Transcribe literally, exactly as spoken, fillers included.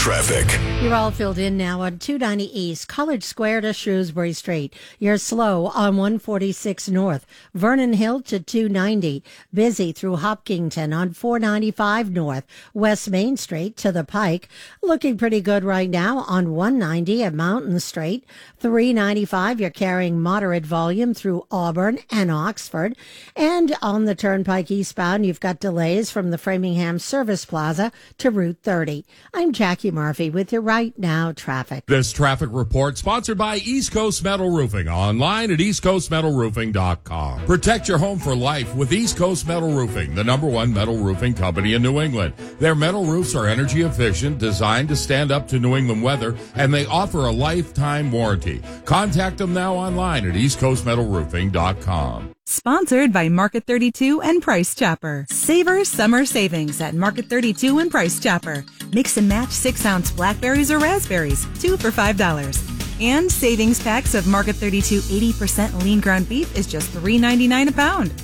Traffic. You're all filled in now on two ninety East, College Square to Shrewsbury Street. You're slow on one forty-six North, Vernon Hill to two ninety. Busy through Hopkinton on four ninety-five North, West Main Street to the Pike. Looking pretty good right now on one ninety at Mountain Street. three ninety-five, you're carrying moderate volume through Auburn and Oxford. And on the Turnpike eastbound, you've got delays from the Framingham Service Plaza to Route thirty. I'm Jackie Murphy with your right now traffic. This traffic report sponsored by East Coast Metal Roofing, online at east coast metal roofing dot com. Protect your home for life with East Coast Metal Roofing, the number one metal roofing company in New England. Their metal roofs are energy efficient, designed to stand up to New England weather, and they offer a lifetime warranty. Contact them now online at east coast metal roofing dot com. Sponsored by Market thirty-two and Price Chopper. Savor summer savings at Market thirty-two and Price Chopper. Mix and match six ounce blackberries or raspberries, two for five dollars. And savings packs of Market thirty-two eighty percent lean ground beef is just three ninety-nine a pound.